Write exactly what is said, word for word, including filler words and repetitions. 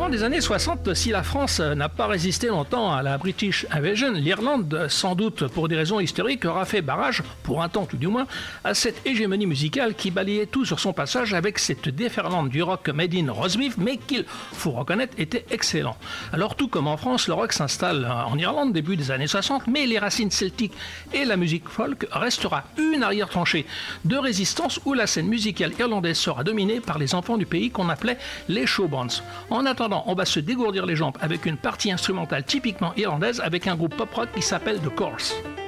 courant des années soixante, si la France n'a pas résisté longtemps à la British Invasion, l'Irlande, sans doute pour des raisons historiques, aura fait barrage, pour un temps tout du moins, à cette hégémonie musicale qui balayait tout sur son passage avec cette déferlante du rock made in Rosebeef, mais qu'il, faut reconnaître, était excellent. Alors tout comme en France, le rock s'installe en Irlande début des années soixante, mais les racines celtiques et la musique folk restera une arrière-tranchée de résistance où la scène musicale irlandaise sera dominée par les enfants du pays qu'on appelait les showbands. En attendant, on va se dégourdir les jambes avec une partie instrumentale typiquement irlandaise avec un groupe pop-rock qui s'appelle The Course.